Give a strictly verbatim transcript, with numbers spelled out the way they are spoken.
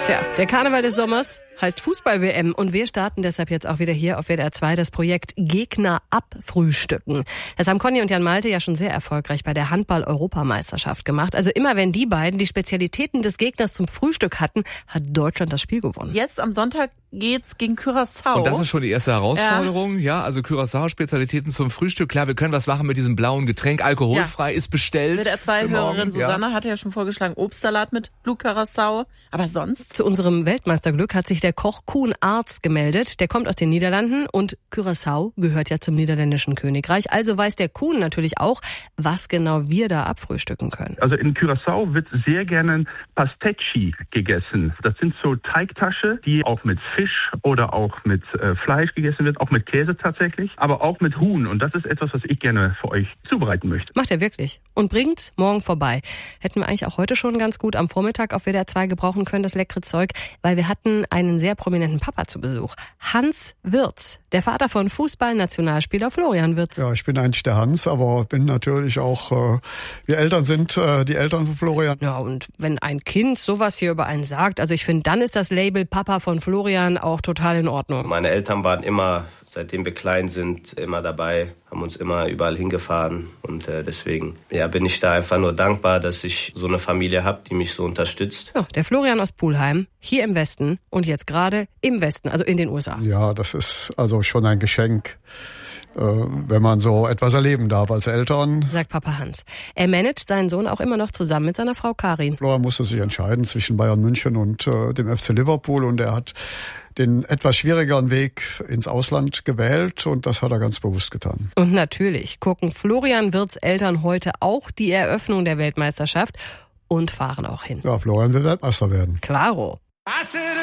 Tja, der Karneval des Sommers heißt Fußball-W M und wir starten deshalb jetzt auch wieder hier auf W D R zwei das Projekt Gegner abfrühstücken. Das haben Conny und Jan Malte ja schon sehr erfolgreich bei der Handball-Europameisterschaft gemacht. Also immer wenn die beiden die Spezialitäten des Gegners zum Frühstück hatten, hat Deutschland das Spiel gewonnen. Jetzt am Sonntag geht's gegen Curaçao. Und das ist schon die erste Herausforderung, ja, ja also Curaçao-Spezialitäten zum Frühstück. Klar, wir können was machen mit diesem blauen Getränk, alkoholfrei, ja. Ist bestellt. W D R zwei-Hörerin Susanne ja. hatte ja schon vorgeschlagen, Obstsalat mit Blue Curaçao, aber sonst? Zu unserem Weltmeisterglück hat sich der Koch Koen Aerts gemeldet. Der kommt aus den Niederlanden und Curaçao gehört ja zum niederländischen Königreich. Also weiß der Koen natürlich auch, was genau wir da abfrühstücken können. Also in Curaçao wird sehr gerne Pastéchi gegessen. Das sind so Teigtasche, die auch mit Fisch oder auch mit äh, Fleisch gegessen wird, auch mit Käse tatsächlich, aber auch mit Huhn. Und das ist etwas, was ich gerne für euch zubereiten möchte. Macht er wirklich und bringt's morgen vorbei. Hätten wir eigentlich auch heute schon ganz gut am Vormittag auf W D R zwei gebrauchen können, das leckere Zeug, weil wir hatten einen sehr prominenten Papa zu Besuch. Hans Wirtz, der Vater von Fußballnationalspieler Florian Wirtz. Ja, ich bin eigentlich der Hans, aber bin natürlich auch, äh, wir Eltern sind äh, die Eltern von Florian. Ja, und wenn ein Kind sowas hier über einen sagt, also ich finde, dann ist das Label Papa von Florian auch total in Ordnung. Meine Eltern waren immer, seitdem wir klein sind, immer dabei, haben uns immer überall hingefahren und äh, deswegen ja, bin ich da einfach nur dankbar, dass ich so eine Familie habe, die mich so unterstützt. Ja, der Florian aus Pulheim, hier im Westen und jetzt gerade im Westen, also in den U S A. Ja, das ist also schon ein Geschenk, äh, wenn man so etwas erleben darf als Eltern. Sagt Papa Hans. Er managt seinen Sohn auch immer noch zusammen mit seiner Frau Karin. Florian musste sich entscheiden zwischen Bayern München und äh, dem F C Liverpool und er hat den etwas schwierigeren Weg ins Ausland gewählt und das hat er ganz bewusst getan. Und natürlich gucken Florian Wirtz Eltern heute auch die Eröffnung der Weltmeisterschaft und fahren auch hin. Ja, Florian will Weltmeister werden. Klaro.